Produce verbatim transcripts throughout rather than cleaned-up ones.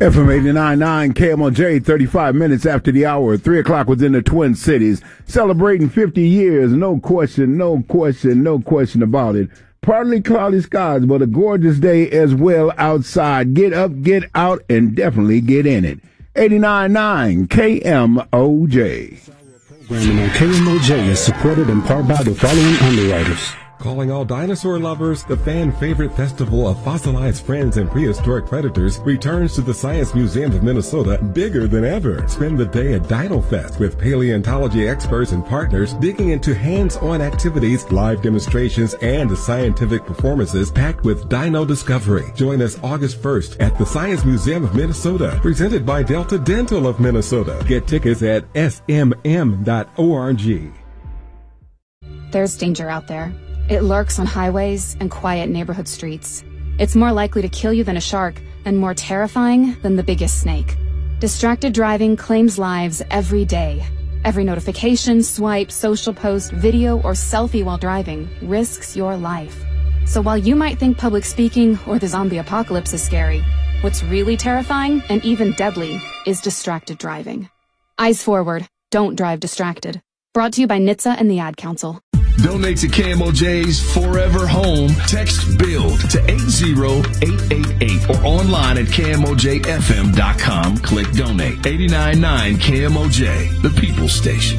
F M eighty-nine point nine K M O J, thirty-five minutes after the hour, three o'clock within the Twin Cities, celebrating fifty years, no question, no question, no question about it. Partly cloudy skies, but a gorgeous day as well outside. Get up, get out, and definitely get in it. eighty-nine point nine K M O J. Programming on K M O J is supported in part by the following underwriters. Calling all dinosaur lovers, the fan-favorite festival of fossilized friends and prehistoric predators returns to the Science Museum of Minnesota bigger than ever. Spend the day at Dino Fest with paleontology experts and partners digging into hands-on activities, live demonstrations, and scientific performances packed with dino discovery. Join us August first at the Science Museum of Minnesota, presented by Delta Dental of Minnesota. Get tickets at S M M dot org. There's danger out there. It lurks on highways and quiet neighborhood streets. It's more likely to kill you than a shark, and more terrifying than the biggest snake. Distracted driving claims lives every day. Every notification, swipe, social post, video, or selfie while driving risks your life. So while you might think public speaking or the zombie apocalypse is scary, what's really terrifying and even deadly is distracted driving. Eyes forward. Don't drive distracted. Brought to you by N H T S A and the Ad Council. Donate to K M O J's Forever Home. Text BUILD to eight zero eight eight eight or online at K M O J F M dot com. Click donate. eighty-nine point nine K M O J, the People's Station.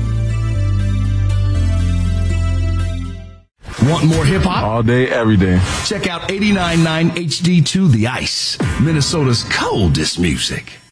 Want more hip-hop? All day, every day. Check out eighty-nine point nine H D two The Ice, Minnesota's coldest music.